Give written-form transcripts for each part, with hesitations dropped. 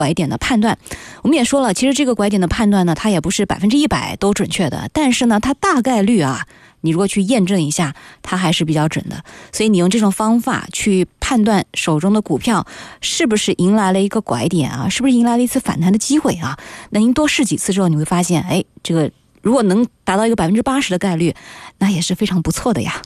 拐点的判断。我们也说了，其实这个拐点的判断呢，它也不是100%都准确的，但是呢，它大概率啊，你如果去验证一下，它还是比较准的。所以你用这种方法去判断手中的股票是不是迎来了一个拐点啊，是不是迎来了一次反弹的机会啊？那您多试几次之后，你会发现，哎，这个如果能达到一个80%的概率，那也是非常不错的呀。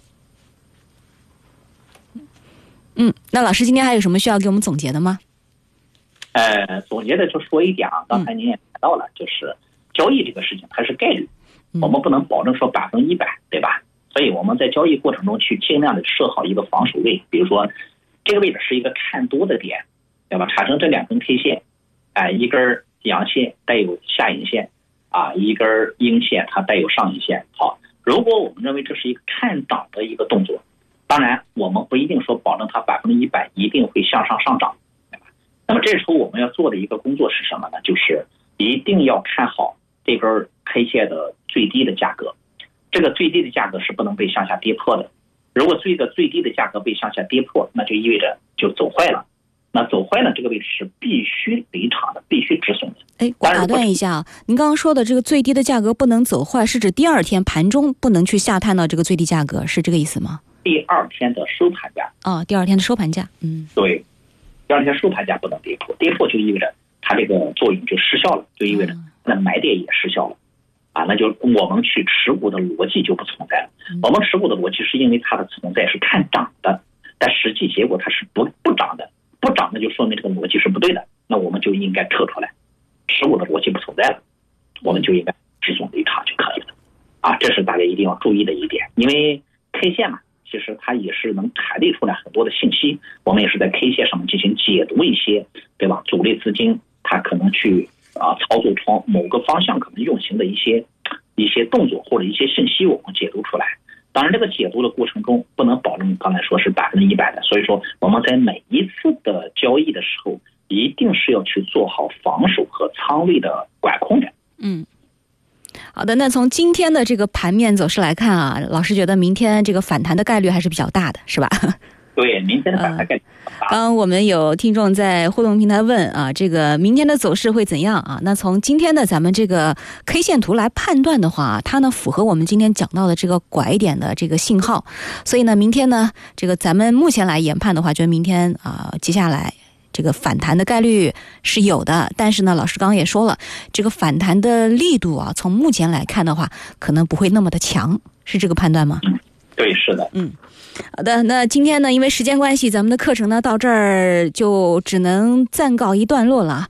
那老师今天还有什么需要给我们总结的吗？ 总结的就说一点啊，刚才您也谈到了，就是交易这个事情它是概率，我们不能保证说100%，对吧？所以我们在交易过程中去尽量的设好一个防守位，比如说这个位置是一个看多的点，对吧？产生这2根 K 线，一根阳线带有下影线啊，一根阴线它带有上影线。好，如果我们认为这是一个看涨的一个动作，当然我们不一定说保证它100%一定会向上上涨，对吧？那么这时候我们要做的一个工作是什么呢？就是一定要看好这根 K 线的最低的价格，这个最低的价格是不能被向下跌破的。如果这个最低的价格被向下跌破，那就意味着就走坏了。那走坏了，这个位置是必须离场的，必须止损的。 我打断一下啊，您刚刚说的这个最低的价格不能走坏，是指第二天盘中不能去下探到这个最低价格，是这个意思吗？ 第二天的收盘价。 第二天的收盘价。 对，第二天收盘价不能跌破，跌破就意味着它这个作用就失效了，就意味着那买点也失效了。那就我们去持股的逻辑就不存在了。我们持股的逻辑是因为它的存在是看涨的，但实际结果它是不涨的，不涨的就说明这个逻辑是不对的，那我们就应该撤出来。持股的逻辑不存在了，我们就应该止损离场就可以了。这是大家一定要注意的一点，因为 K 线嘛，其实它也是能排列出来很多的信息，我们也是在 K 线上面进行解读一些，对吧？主力资金它可能去操作从某个方向可能运行的一些动作或者一些信息，我们解读出来。当然这个解读的过程中不能保证刚才说是100%的，所以说我们在每一次的交易的时候一定是要去做好防守和仓位的管控的。 好的，那从今天的这个盘面走势来看啊，老师觉得明天这个反弹的概率还是比较大的，是吧？ 对，明天的反弹概率大。 刚刚我们有听众在互动平台问这个明天的走势会怎样啊？那从今天的咱们这个 K 线图来判断的话，它呢符合我们今天讲到的这个拐点的这个信号，所以呢，明天呢，这个咱们目前来研判的话，觉得明天接下来这个反弹的概率是有的，但是呢，老师刚刚也说了，这个反弹的力度从目前来看的话，可能不会那么的强，是这个判断吗？ 对，是的。 好的，那今天呢，因为时间关系，咱们的课程呢到这儿就只能暂告一段落了。